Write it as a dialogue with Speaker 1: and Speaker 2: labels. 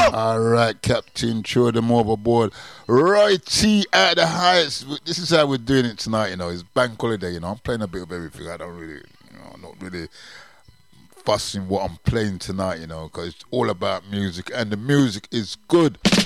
Speaker 1: All right, Captain, throw them overboard. Roy T at the Heights. This is how we're doing it tonight, It's bank holiday, I'm playing a bit of everything. I don't really, I'm not really fussing what I'm playing tonight, because it's all about music, and the music is good.